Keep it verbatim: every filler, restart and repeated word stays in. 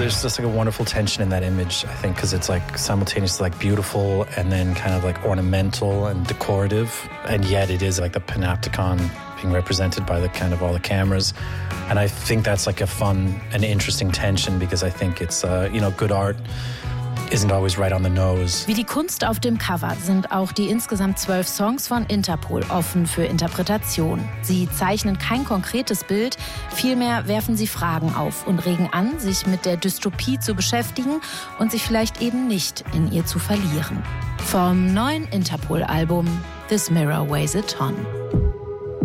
there's just like a wonderful tension in that image, I think, because it's like simultaneously like beautiful and then kind of like ornamental and decorative, and yet it is like the panopticon being represented by the kind of all the cameras. And I think that's like a fun and interesting tension, because I think it's, uh, you know, good art isn't always right on the nose. Wie die Kunst auf dem Cover sind auch die insgesamt zwölf Songs von Interpol offen für Interpretation. Sie zeichnen kein konkretes Bild, vielmehr werfen sie Fragen auf und regen an, sich mit der Dystopie zu beschäftigen und sich vielleicht eben nicht in ihr zu verlieren. Vom neuen Interpol-Album This Mirror Weighs a Ton.